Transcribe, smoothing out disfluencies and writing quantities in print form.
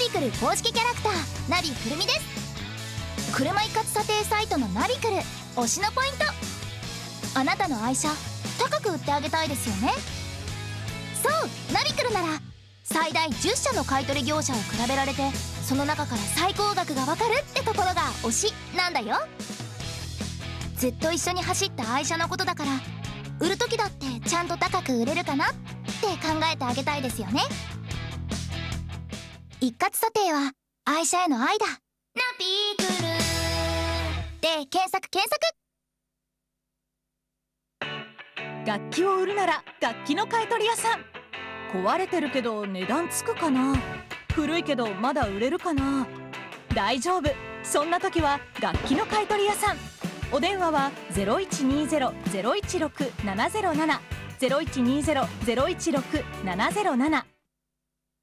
クル公式キャラクターナビくるみです。車一括査定サイトのナビクル推しのポイント、あなたの愛車高く売ってあげたいですよね。そう、ナビクルなら最大10社の買取業者を比べられて、その中から最高額がわかるってところが推しなんだよ。ずっと一緒に走った愛車のことだから、売る時だってちゃんと高く売れるかなって考えてあげたいですよね。一括査定は愛車への愛だ。ナビクルで検索。 楽器を売るなら楽器の買取屋さん。壊れてるけど値段つくかな、古いけどまだ売れるかな。大丈夫、そんな時は楽器の買取屋さん。お電話は 0120-016-707 0120-016-707